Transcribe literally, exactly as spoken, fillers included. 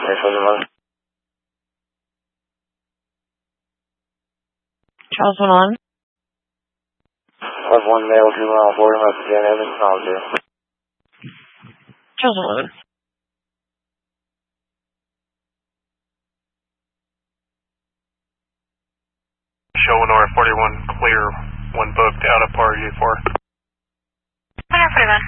Yes, one. Charles one one. Left one male, two mile, forty miles to Jan Evans, mile zero. Charles one one. Show Lenore forty-one, clear, one booked out of par U four. Lenore forty-one.